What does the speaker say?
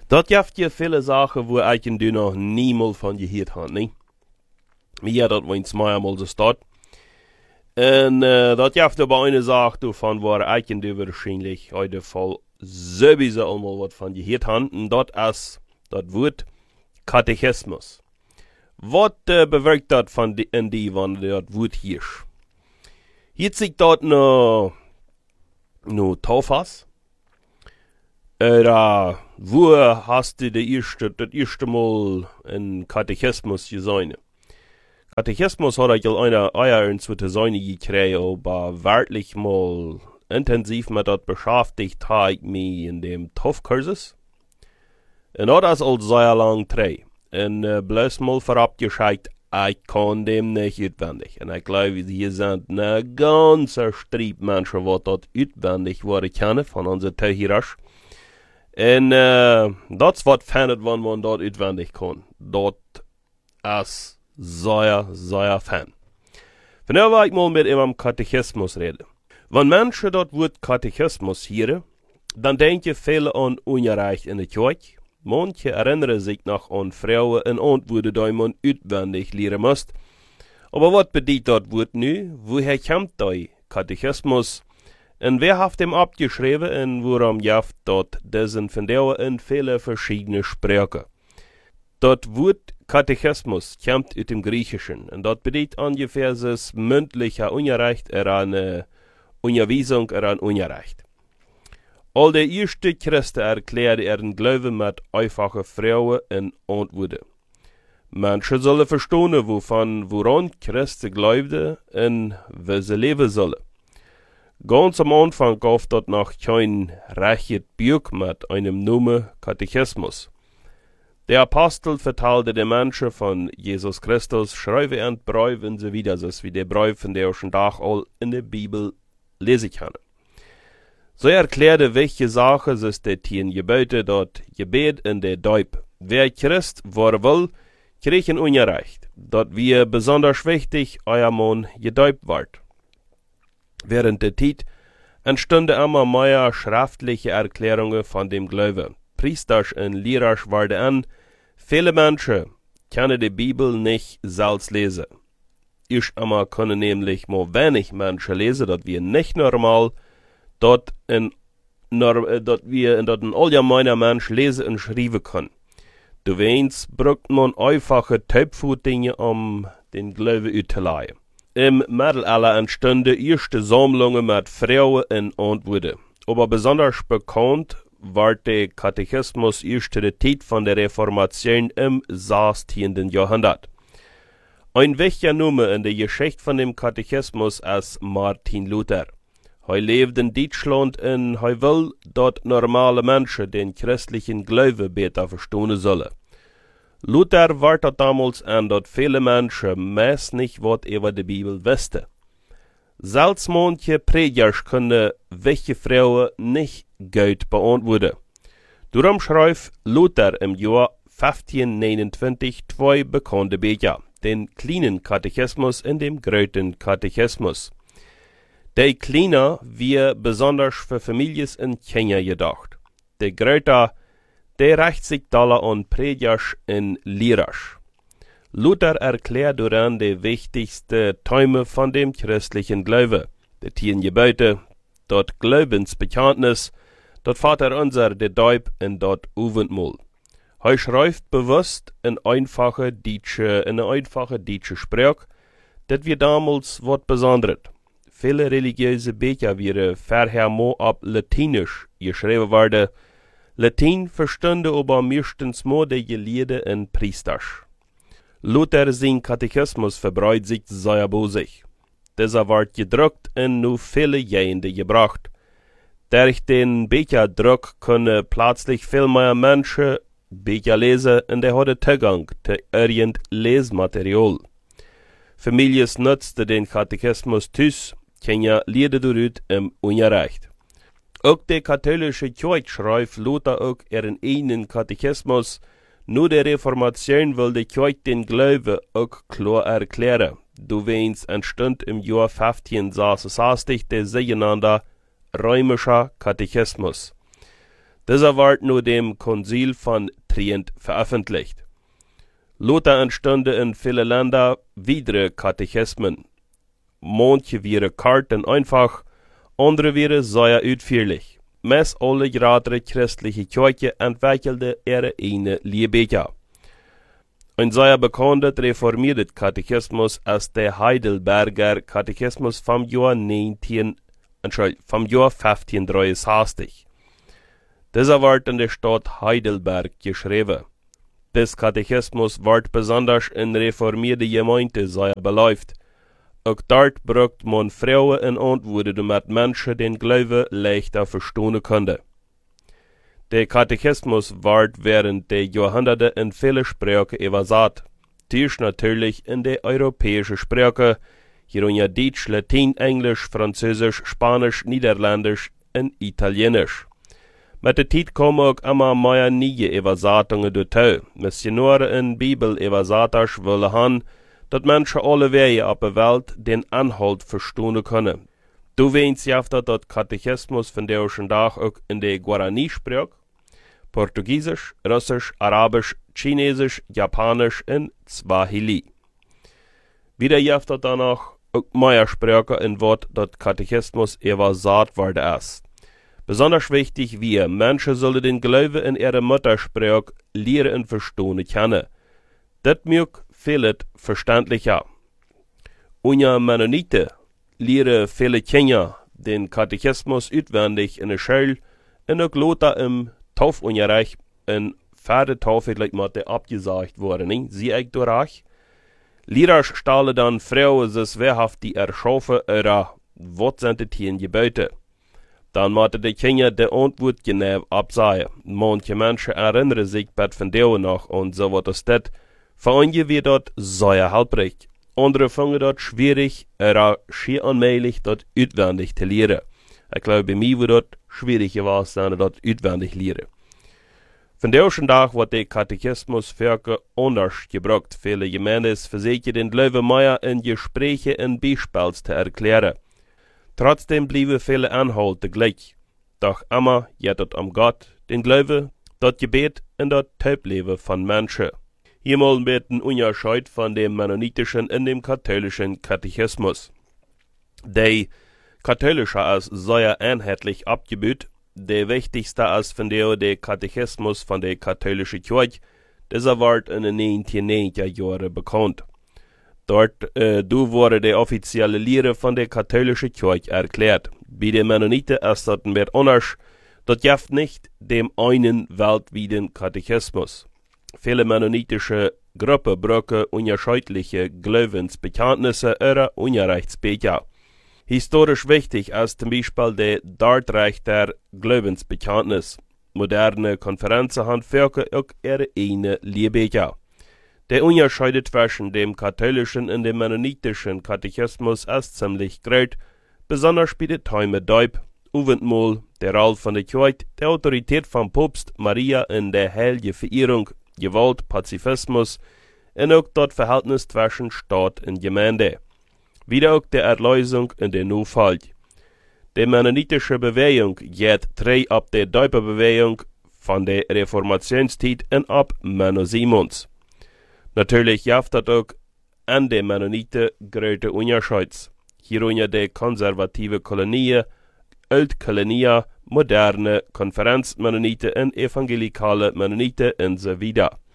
Dat jaft je viele Sachen, wo ich du noch niemals von gehört hat, ne? Mir dat wins mehrmal so statt. En dat jaft aber eine Sache, von wo ich du wahrscheinlich heute voll sowieso einmal was von gehört haben, und dat ist das Wort Katechismus. Was bewirkt dat von in die, wenn das Wort hier ist? Hier sieht dort no Taufas. Wo hast du das erste Mal in Katechismus gesehen? Katechismus hat ich eine Eier in zweite Säune gekriegt, aber wirklich mal intensiv mit das beschäftigt habe ich mich in dem Taufkurses. Und das ist all sehr lang drei. Und bloß mal vorab gescheit, ich kann dem nicht auswendig. Und ich glaube, hier sind eine ganze Strieb Menschen, die das auswendig werden können von unserer Tehirasch. Und das was fandet, wenn man das auswendig kann. Das ist sehr, sehr fan. Von daher will ich mal mit ihm am Katechismus reden. Wenn Menschen das Wort Katechismus hören, dann denken viele an Unrecht in der Kirche. Manche erinnern sich noch an Frauen und Antworten, die man auswendig lernen muss. Aber was bedeutet das Wort nu? Woher kommt der Katechismus? Und wer hat ihm abgeschrieben und warum jaft dort diesen von der in viele verschiedene Sprachen? Das Wort Katechismus kommt aus dem Griechischen und das bedeutet ungefähr das mündliche Unrecht, eine Unterweisung, ein Unrecht. All die ersten Christen erklärten ihren Glauben mit einfachen Frauen und Antworten. Menschen sollen verstehen, woran Christen glaubten und wie sie leben sollen. Ganz am Anfang gab es noch kein rechtes Buch mit einem Namen Katechismus. Der Apostel verteilte den Menschen von Jesus Christus, schreibe und Brief und so weiter, das wie der Brief, von der schon Tag all in der Bibel lesen kann. So erklärte, welche Sache es der 10 Gebote, dort Gebet in der Deub. Wer Christ war will, krieg ein Unrecht, dort wir besonders wichtig, euer Mann gedäubt ward. Während der Zeit entstanden immer mehr schriftliche Erklärungen von dem Glauben. Priesters und Lehrers waren an, viele Menschen können die Bibel nicht selbst lesen. Ich einmal können nämlich nur wenig Menschen lesen, dass wir nicht normal dort ein allgemeiner Mensch lesen und schreiben können. Du weißt, braucht man einfache Taubfußdinge, um den Glauben auszuleihen. Im Mittelalter entstanden erste Sammlungen mit Frauen und Antworten. Aber besonders bekannt war der Katechismus erst in der Zeit von der Reformation im 16. Jahrhundert. Ein wichtiger Name in der Geschichte von dem Katechismus ist Martin Luther. Er lebt in Deutschland und er will, dass normale Menschen den christlichen Glauben besser verstehen sollen. Luther wartete damals an, dass viele Menschen meist nicht was über die Bibel wussten. Selbst manche Prediger können welche Frauen nicht gut beantworten. Darum schrieb Luther im Jahr 1529 zwei bekannte Bücher, den kleinen Katechismus und den großen Katechismus. Der kleine wird besonders für Familien und Kinder gedacht. Der große, der reicht sich daher an Predigers und Lehrers. Luther erklärt daran die wichtigsten Themen von dem christlichen Glauben, die 10 Gebote, das Glaubensbekenntnis, das Vaterunser, der Deub und das Abendmahl. Er schreibt bewusst in einfache deutsche Sprache, dass wir damals was Besonderes. Viele religiöse Bücher wären vorher nur auf Latinisch geschrieben worden. Latein verstünde aber meistens nur die Gelehrten und Priesters. Luther sein Katechismus verbreitet sich sehr bosig. Dieser wird gedruckt und nur viele Jahrhunderte gebracht. Durch den Bücherdruck können plötzlich viel mehr Menschen Bücher lesen und der hat Zugang zu ihrem Lesmaterial. Familien nutzten den Katechismus tüß, Kinder lehrten dort im Unrecht. Auch die katholische Kirche schreibt Luther auch ihren eigenen Katechismus. Nur der Reformation will die Kirche den Glauben auch klar erklären. Du weißt, entstand im Jahr 1566 der sogenannte römische Katechismus. Dieser ward nur dem Konzil von Trient veröffentlicht. Luther entstünde in viele Länder widere Katechismen. Manche wären kalt und einfach, andere wären sehr ausführlich. Meist alle gerade christliche Kirche entwickelte ihre eigene Lehrbücher. Ein sehr bekannter reformierter Katechismus ist der Heidelberger Katechismus vom Jahr 1563. Dieser wird in der Stadt Heidelberg geschrieben. Das Katechismus wird besonders in reformierte Gemeinden sehr beläuft. Auch dort braucht man Frauen in Antworten, damit Menschen den Glauben leichter verstehen können. Der Katechismus wird während der Jahrhunderte in viele Sprachen übersetzt. Dies natürlich in die europäische Sprache, hierunter Deutsch, Latein, Englisch, Französisch, Spanisch, Niederländisch und Italienisch. Mit der Zeit kommen auch immer mehr neue Übersetzungen dazu. Missionare und Bibelübersetzer wollen haben, dass Menschen alle Wege auf der Welt den Inhalt verstehen können. Du weißt ja, dass Katechismus von der Tag auch in der Guarani-Sprache, Portugiesisch, Russisch, Arabisch, Chinesisch, Japanisch und Swahili. Wieder jafft danach auch mehr Sprachen in Wort, dass Katechismus übersetzt worden ist. Besonders wichtig wir, Menschen sollen den Glauben in ihrer Muttersprache lernen und verstehen können. Das macht vieles verständlicher. Unter Mennoniten lehren viele Kinder den Katechismus auswendig in der Schule und auch Luther im Taufunterricht in Pferdetaufe gleich mal abgesagt worden. Sie echt durch. Lehrer stellen dann Frauen sich wehrhaft die erschaffen oder was sind die Tieren Gebote. Dann musste die Kinder die Antwort genau absagen. Manche Menschen erinnern sich bei von der noch und so wird es das. Für einige wird das sehr hilfreich. Andere finden das schwierig oder schier unmöglich, das auswendig zu lernen. Ich glaube, bei mir wird das schwierig gewesen, das auswendig zu lernen. Von der Tag wird der Katechismus für anders gebraucht. Viele Gemeinden versuchen den Glauben mehr in Gesprächen und Beispielen zu erklären. Trotzdem blieben viele Inhalte gleich. Doch immer geht es um Gott, den Glauben, das Gebet und das Taubleben von Menschen. Hier mal mit einem Unterschied von dem mennonitischen und dem katholischen Katechismus. Der katholische ist sehr einheitlich abgebaut. Der wichtigste ist von der Katechismus von der katholischen Kirche. Dieser wird in den 1990er Jahren bekannt. Dort wurde die offizielle Lehre von der katholischen Kirche erklärt. Bei den Mennoniten ist das ein bisschen anders. Das gibt nicht dem einen weltweiten Katechismus. Viele mennonitische Gruppen brauchen unterschiedliche Glaubensbekenntnisse oder Unterrichtsbücher. Historisch wichtig ist zum Beispiel der Dartreich der Glaubensbekenntnis. Moderne Konferenzen haben auch ihre eigenen Lehrbücher. Der Unterschied zwischen dem katholischen und dem mennonitischen Katechismus ist ziemlich groß, besonders bei der Themen Deub, Uwendmol, der Rolle von der Kirche, der Autorität von Papst Maria in der heiligen Verehrung, Gewalt, Pazifismus und auch das Verhältnis zwischen Staat und Gemeinde. Wieder auch der Erlösung und der Neufall. Die mennonitische Bewegung geht drei ab der Deuperbewegung von der Reformationszeit und ab Menno Simons. Natürlich gibt es auch an den Mennoniten große Unterschiede. Hierunter die konservative Kolonie, Altkolonie, moderne Konferenzmennoniten und evangelikale Mennoniten und so weiter.